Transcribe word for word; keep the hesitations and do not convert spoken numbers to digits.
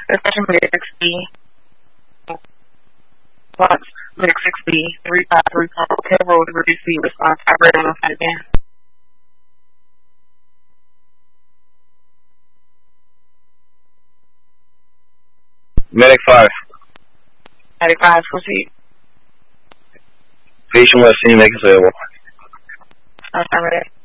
Station Medic six B. Box Medic six B, three five three four, Hotel Road, receive response. I read on that again. Medic five. Medic five, proceed. Patient left scene, make available. I'm ready.